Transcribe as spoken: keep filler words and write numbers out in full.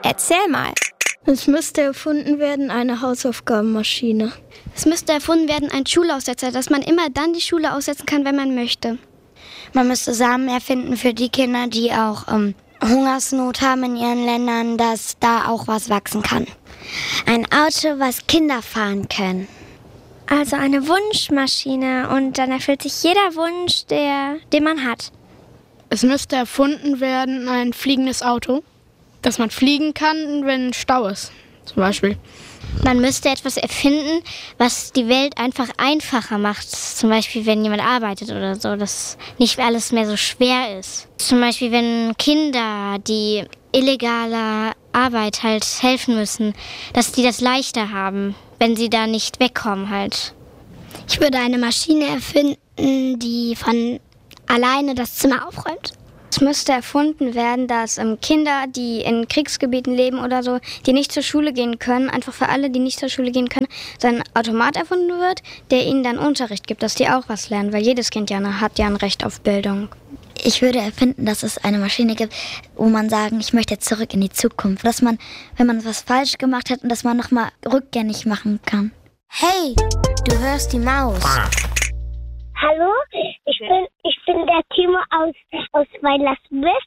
Erzähl mal. Es müsste erfunden werden, eine Hausaufgabenmaschine. Es müsste erfunden werden, ein Schulaussetzer, dass man immer dann die Schule aussetzen kann, wenn man möchte. Man müsste Samen erfinden für die Kinder, die auch ähm, Hungersnot haben in ihren Ländern, dass da auch was wachsen kann. Ein Auto, was Kinder fahren können. Also eine Wunschmaschine und dann erfüllt sich jeder Wunsch, der, den man hat. Es müsste erfunden werden, ein fliegendes Auto, dass man fliegen kann, wenn Stau ist, zum Beispiel. Man müsste etwas erfinden, was die Welt einfach einfacher macht. Zum Beispiel, wenn jemand arbeitet oder so, dass nicht alles mehr so schwer ist. Zum Beispiel, wenn Kinder, die illegaler Arbeit halt helfen müssen, dass die das leichter haben, wenn sie da nicht wegkommen halt. Ich würde eine Maschine erfinden, die von alleine das Zimmer aufräumt. Es müsste erfunden werden, dass ähm, Kinder, die in Kriegsgebieten leben oder so, die nicht zur Schule gehen können, einfach für alle, die nicht zur Schule gehen können, so ein Automat erfunden wird, der ihnen dann Unterricht gibt, dass die auch was lernen, weil jedes Kind ja hat ja ein Recht auf Bildung. Ich würde erfinden, dass es eine Maschine gibt, wo man sagen, ich möchte jetzt zurück in die Zukunft. Dass man, wenn man was falsch gemacht hat, und dass man nochmal rückgängig machen kann. Hey, du hörst die Maus. Hallo, ich bin, ich bin der Timo aus, aus Weilerswist